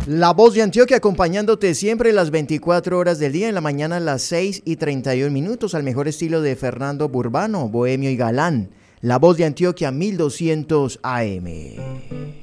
La Voz de Antioquia acompañándote siempre las 24 horas del día, en la mañana a las 6:31, al mejor estilo de Fernando Burbano, bohemio y galán. La Voz de Antioquia 1200 AM.